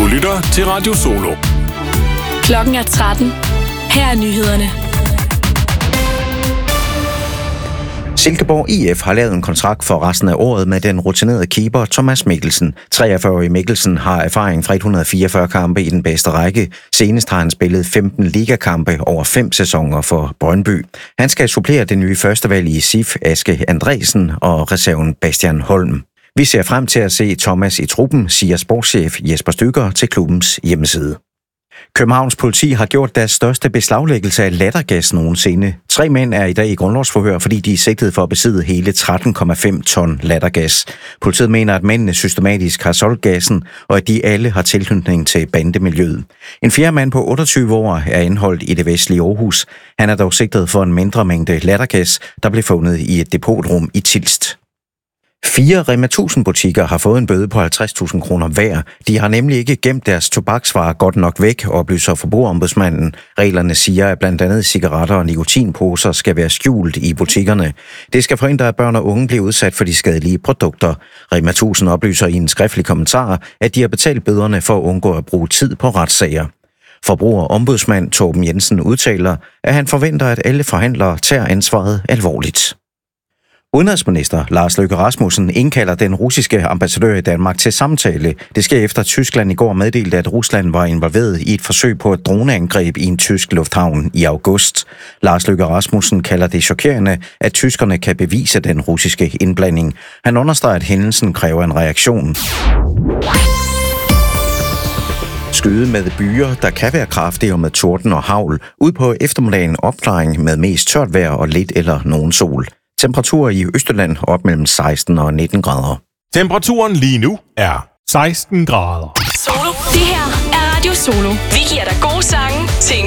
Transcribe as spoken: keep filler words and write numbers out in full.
lytter til Radio Solo. Klokken er tretten. Her er nyhederne. Silkeborg I F har lavet en kontrakt for resten af året med den rutinerede keeper Thomas Mikkelsen. treogfyrre-årige Mikkelsen har erfaring fra et hundrede og fireogfyrre kampe i den bedste række. Senest har han spillet femten ligakampe over fem sæsoner for Brøndby. Han skal supplere det nye førstevalg i S I F, Aske Andresen, og reserven Bastian Holm. Vi ser frem til at se Thomas i truppen, siger sportschef Jesper Stykker til klubbens hjemmeside. Københavns politi har gjort deres største beslaglæggelse af lattergas nogensinde. Tre mænd er i dag i grundlovsforhør, fordi de er sigtet for at besidde hele tretten komma fem ton lattergas. Politiet mener, at mændene systematisk har solgt gassen, og at de alle har tilknytning til bandemiljøet. En fjerde mand på otteogtyve år er indholdt i det vestlige Aarhus. Han er dog sigtet for en mindre mængde lattergas, der blev fundet i et depotrum i Tilst. Fire Rema tusind butikker har fået en bøde på halvtreds tusind kroner hver. De har nemlig ikke gemt deres tobaksvarer godt nok væk, oplyser Forbrugerombudsmanden. Reglerne siger, at blandt andet cigaretter og nikotinposer skal være skjult i butikkerne. Det skal forhindre, at børn og unge bliver udsat for de skadelige produkter. Rema tusind oplyser i en skriftlig kommentar, at de har betalt bøderne for at undgå at bruge tid på retssager. Forbrugerombudsmand Torben Jensen udtaler, at han forventer, at alle forhandlere tager ansvaret alvorligt. Udenrigsminister Lars Løkke Rasmussen indkalder den russiske ambassadør i Danmark til samtale. Det sker efter, at Tyskland i går meddelte, at Rusland var involveret i et forsøg på et droneangreb i en tysk lufthavn i august. Lars Løkke Rasmussen kalder det chokerende, at tyskerne kan bevise den russiske indblanding. Han understreger, at hændelsen kræver en reaktion. Skyde med byer, der kan være kraftige og med torden og hagl. Ud på eftermiddagen opklaring med mest tørt vejr og lidt eller nogen sol. Temperaturer i Østjylland op mellem seksten og nitten grader. Temperaturen lige nu er seksten grader. Solo. Det her er Radio Solo. Vi giver dig gode sange til en